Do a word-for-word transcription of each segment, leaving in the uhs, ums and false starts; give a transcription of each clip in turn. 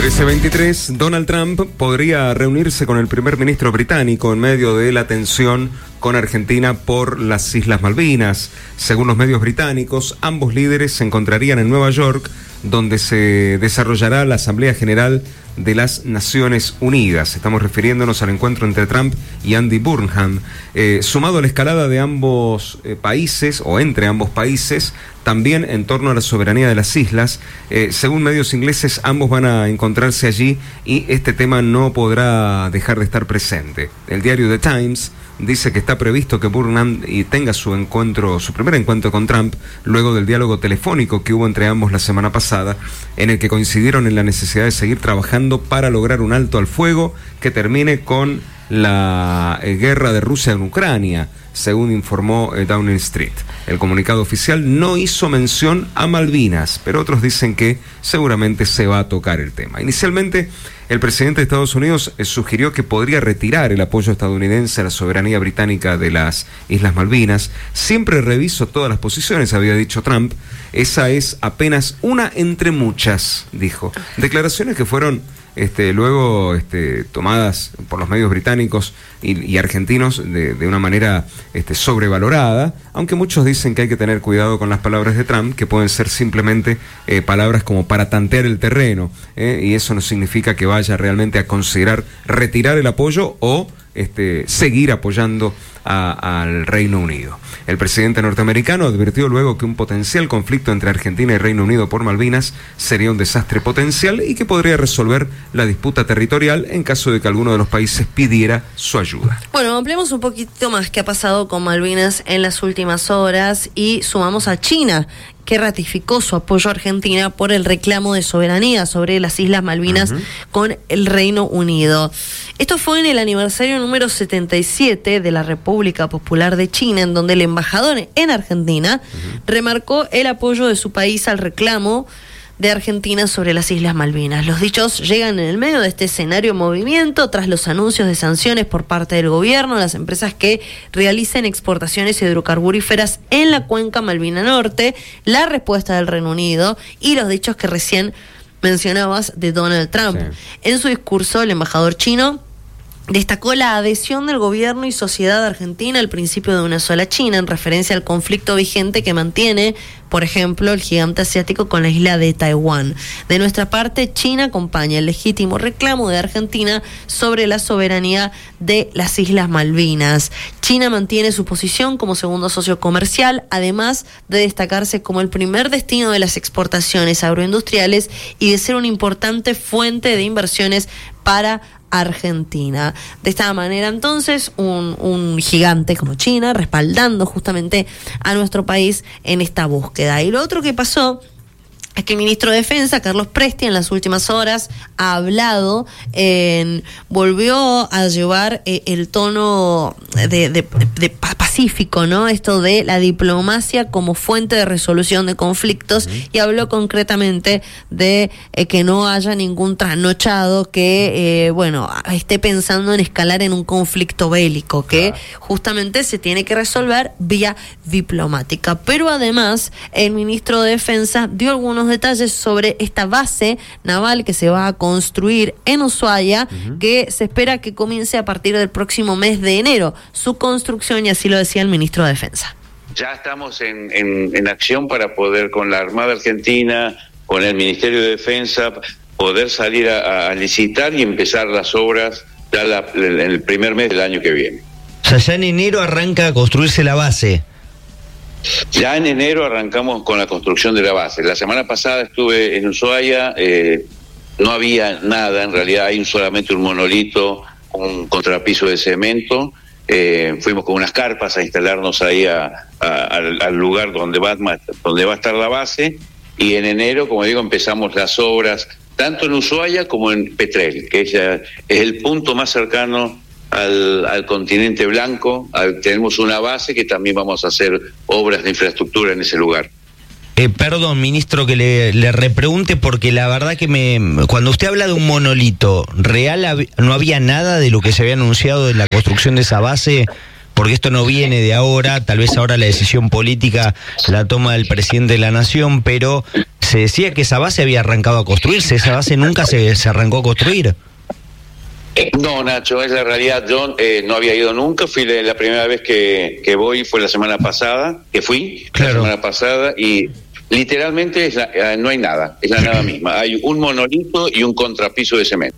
trece veintitrés, Donald Trump podría reunirse con el primer ministro británico en medio de la tensión con Argentina por las Islas Malvinas. Según los medios británicos, ambos líderes se encontrarían en Nueva York, donde se desarrollará la Asamblea General de las Naciones Unidas. Estamos refiriéndonos al encuentro entre Trump y Andy Burnham. Eh, sumado a la escalada de ambos eh, países, o entre ambos países, también en torno a la soberanía de las islas, eh, según medios ingleses, ambos van a encontrarse allí y este tema no podrá dejar de estar presente. El diario The Times dice que está previsto que Burnham tenga su encuentro, su primer encuentro con Trump, luego del diálogo telefónico que hubo entre ambos la semana pasada, en el que coincidieron en la necesidad de seguir trabajando para lograr un alto al fuego que termine con la eh, guerra de Rusia en Ucrania, según informó eh, Downing Street. El comunicado oficial no hizo mención a Malvinas, pero otros dicen que seguramente se va a tocar el tema. Inicialmente, el presidente de Estados Unidos eh, sugirió que podría retirar el apoyo estadounidense a la soberanía británica de las Islas Malvinas. Siempre reviso todas las posiciones, había dicho Trump. Esa es apenas una entre muchas, dijo. Declaraciones que fueron Este, luego este, tomadas por los medios británicos y, y argentinos de, de una manera este, sobrevalorada, aunque muchos dicen que hay que tener cuidado con las palabras de Trump, que pueden ser simplemente eh, palabras como para tantear el terreno, eh, y eso no significa que vaya realmente a considerar retirar el apoyo o este, seguir apoyando a, al Reino Unido. El presidente norteamericano advirtió luego que un potencial conflicto entre Argentina y Reino Unido por Malvinas sería un desastre potencial y que podría resolver la disputa territorial en caso de que alguno de los países pidiera su ayuda. Bueno, ampliemos un poquito más qué ha pasado con Malvinas en las últimas horas y sumamos a China, que ratificó su apoyo a Argentina por el reclamo de soberanía sobre las Islas Malvinas uh-huh. con el Reino Unido. Esto fue en el aniversario número setenta y siete de la República Popular de China, en donde el embajador en Argentina uh-huh. remarcó el apoyo de su país al reclamo de Argentina sobre las Islas Malvinas. Los dichos llegan en el medio de este escenario de movimiento tras los anuncios de sanciones por parte del gobierno a las empresas que realicen exportaciones hidrocarburíferas en la cuenca Malvina Norte, la respuesta del Reino Unido y los dichos que recién mencionabas de Donald Trump. Sí. En su discurso, el embajador chino destacó la adhesión del gobierno y sociedad argentina al principio de una sola China, en referencia al conflicto vigente que mantiene, por ejemplo, el gigante asiático con la isla de Taiwán. De nuestra parte, China acompaña el legítimo reclamo de Argentina sobre la soberanía de las Islas Malvinas. China mantiene su posición como segundo socio comercial, además de destacarse como el primer destino de las exportaciones agroindustriales y de ser una importante fuente de inversiones para Argentina. De esta manera, entonces, un, un gigante como China respaldando justamente a nuestro país en esta búsqueda. Y lo otro que pasó es que el ministro de Defensa, Carlos Presti, en las últimas horas ha hablado, en, volvió a llevar eh, el tono de, de, de pacífico, ¿no? Esto de la diplomacia como fuente de resolución de conflictos, uh-huh. y habló concretamente de eh, que no haya ningún trasnochado que, eh, bueno, esté pensando en escalar en un conflicto bélico, que claro. justamente se tiene que resolver vía diplomática. Pero además, el ministro de Defensa dio algunos detalles sobre esta base naval que se va a construir en Ushuaia, uh-huh. que se espera que comience a partir del próximo mes de enero su construcción, y así lo decía el ministro de Defensa. Ya estamos en, en, en acción para poder, con la Armada Argentina, con el Ministerio de Defensa, poder salir a, a licitar y empezar las obras ya la, en el primer mes del año que viene. O sea, ya en enero arranca a construirse la base. Ya en enero arrancamos con la construcción de la base. La semana pasada estuve en Ushuaia, eh, no había nada, en realidad hay solamente un monolito, un contrapiso de cemento. Eh, fuimos con unas carpas a instalarnos ahí a, a, al, al lugar donde va, donde va a estar la base, y en enero, como digo, empezamos las obras tanto en Ushuaia como en Petrel, que es, ya, es el punto más cercano Al, al continente blanco. Al, tenemos una base que también vamos a hacer obras de infraestructura en ese lugar. Eh, perdón, ministro, que le, le repregunte, porque la verdad que me cuando usted habla de un monolito real, no había nada de lo que se había anunciado de la construcción de esa base, porque esto no viene de ahora, tal vez ahora la decisión política la toma el presidente de la Nación, pero se decía que esa base había arrancado a construirse, esa base nunca se, se arrancó a construir. No, Nacho, es la realidad. Yo eh, no había ido nunca, fui la, la primera vez que, que voy, fue la semana pasada, que fui, claro. La semana pasada, y literalmente es la, eh, no hay nada, es la nada misma. Hay un monolito y un contrapiso de cemento.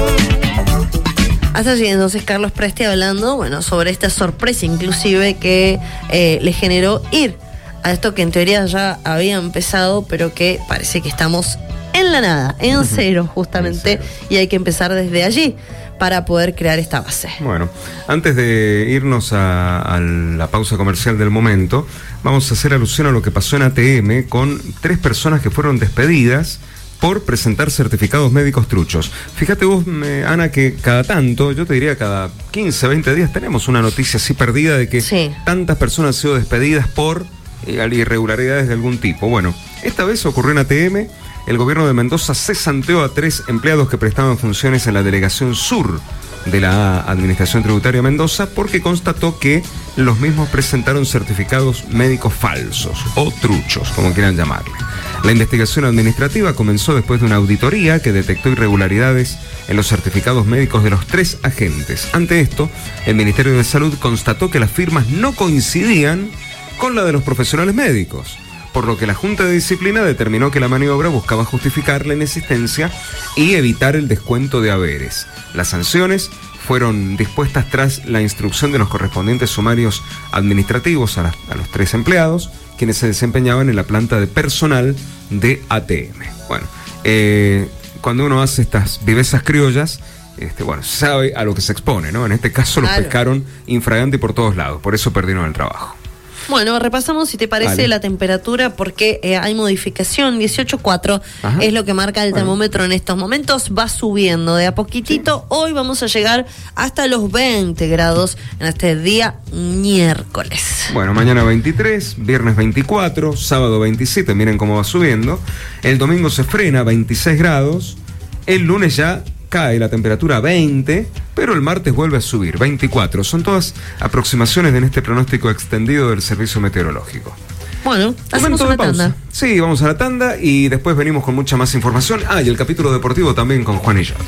Hasta allí entonces Carlos Presti hablando, bueno, sobre esta sorpresa inclusive que eh, le generó ir a esto que en teoría ya había empezado, pero que parece que estamos en la nada, en cero justamente, en cero. Y hay que empezar desde allí para poder crear esta base. Bueno, antes de irnos a, a la pausa comercial del momento, vamos a hacer alusión a lo que pasó en A T M con tres personas que fueron despedidas por presentar certificados médicos truchos. Fíjate vos, eh, Ana, que cada tanto, yo te diría cada quince, veinte días, tenemos una noticia así perdida de que sí. tantas personas han sido despedidas por eh, irregularidades de algún tipo. Bueno, esta vez ocurrió en A T M. El gobierno de Mendoza cesanteó a tres empleados que prestaban funciones en la delegación sur de la Administración Tributaria Mendoza porque constató que los mismos presentaron certificados médicos falsos o truchos, como quieran llamarle. La investigación administrativa comenzó después de una auditoría que detectó irregularidades en los certificados médicos de los tres agentes. Ante esto, el Ministerio de Salud constató que las firmas no coincidían con la de los profesionales médicos, por lo que la Junta de Disciplina determinó que la maniobra buscaba justificar la inexistencia y evitar el descuento de haberes. Las sanciones fueron dispuestas tras la instrucción de los correspondientes sumarios administrativos a, la, a los tres empleados, quienes se desempeñaban en la planta de personal de A T M. Bueno, eh, cuando uno hace estas vivezas criollas, este, bueno, sabe a lo que se expone, ¿no? En este caso los claro. pescaron infragante por todos lados, por eso perdieron el trabajo. Bueno, repasamos si te parece vale. la temperatura porque eh, hay modificación, dieciocho coma cuatro es lo que marca el termómetro bueno. en estos momentos, va subiendo de a poquitito, sí. Hoy vamos a llegar hasta los veinte grados en este día miércoles. Bueno, mañana veintitrés, viernes veinticuatro, sábado veintisiete, miren cómo va subiendo, el domingo se frena, veintiséis grados, el lunes ya cae la temperatura a veinte, pero el martes vuelve a subir, veinticuatro. Son todas aproximaciones en este pronóstico extendido del Servicio Meteorológico. Bueno, hacemos una tanda. Sí, vamos a la tanda y después venimos con mucha más información. Ah, y el capítulo deportivo también con Juan y yo.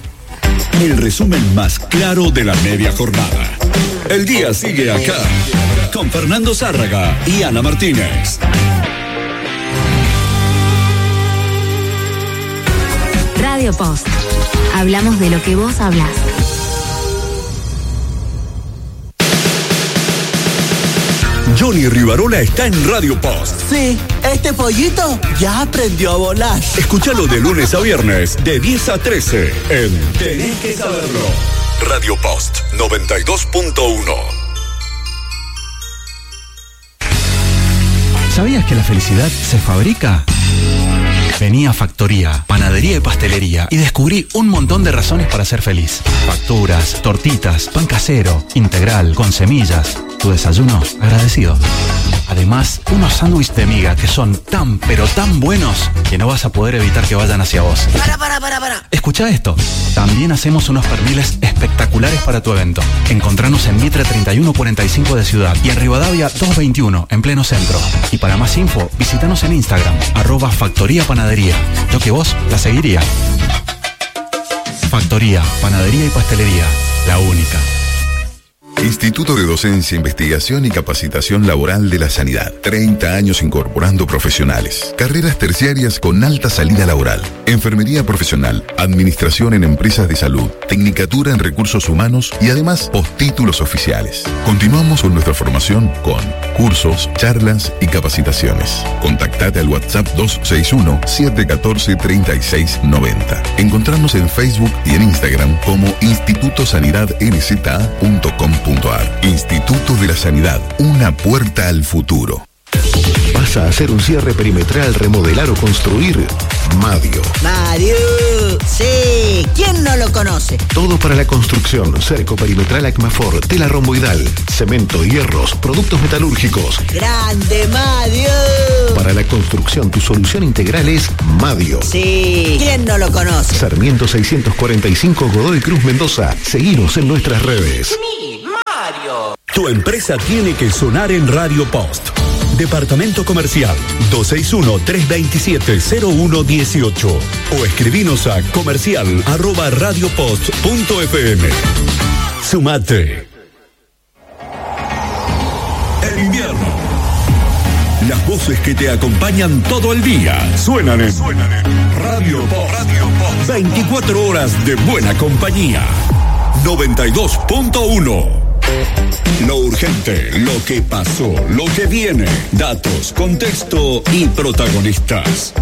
El resumen más claro de la media jornada. El día sigue acá, con Fernando Zárraga y Ana Martínez. Radio Post. Hablamos de lo que vos hablás. Johnny Rivarola está en Radio Post. Sí, este pollito ya aprendió a volar. Escúchalo de lunes a viernes, de diez a trece, en Tenés que saberlo. Radio Post noventa y dos punto uno. ¿Sabías que la felicidad se fabrica? Vení a Factoría, Panadería y Pastelería y descubrí un montón de razones para ser feliz. Facturas, tortitas, pan casero, integral, con semillas. Tu desayuno agradecido. Además, unos sándwiches de miga que son tan pero tan buenos que no vas a poder evitar que vayan hacia vos. Para, para, para, para. Escucha esto. También hacemos unos perniles espectaculares para tu evento. Encontranos en Mitre treinta y uno cuarenta y cinco de Ciudad y en Rivadavia doscientos veintiuno en pleno centro. Y para más info, visítanos en Instagram, arroba Factoría Panadería. Yo que vos la seguiría. Factoría, Panadería y Pastelería. La única. Instituto de Docencia, Investigación y Capacitación Laboral de la Sanidad. treinta años incorporando profesionales. Carreras terciarias con alta salida laboral. Enfermería profesional, administración en empresas de salud, tecnicatura en recursos humanos y además postítulos oficiales. Continuamos con nuestra formación con cursos, charlas y capacitaciones. Contactate al WhatsApp dos seis uno, siete uno cuatro, tres seis nueve cero. Encontrarnos en Facebook y en Instagram como Instituto Sanidad N Z A punto com punto ar. Instituto de la Sanidad, una puerta al futuro. ¿Vas a hacer un cierre perimetral, remodelar o construir? Madio. Madio, sí, ¿quién no lo conoce? Todo para la construcción, cerco perimetral Acmafor, tela romboidal, cemento, hierros, productos metalúrgicos. ¡Grande, Madio! Para la construcción, tu solución integral es Madio. Sí, ¿quién no lo conoce? Sarmiento seiscientos cuarenta y cinco, Godoy Cruz, Mendoza. Seguinos en nuestras redes. ¡Mi Mario! Tu empresa tiene que sonar en Radio Post. Departamento Comercial dos seis uno, tres dos siete, cero uno uno ocho o escribinos a comercial arroba radiopost punto f m. Sumate. El invierno. Las voces que te acompañan todo el día suenan en, suenan en Radio Post. Radio Post. veinticuatro horas de buena compañía. noventa y dos punto uno. Lo urgente, lo que pasó, lo que viene, datos, contexto y protagonistas.